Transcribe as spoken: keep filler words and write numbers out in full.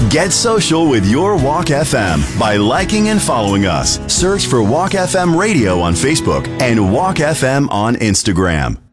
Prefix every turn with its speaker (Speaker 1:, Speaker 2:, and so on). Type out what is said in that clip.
Speaker 1: Get social with your Walk F M by liking and following us. Search for Walk F M Radio on Facebook and Walk F M on Instagram.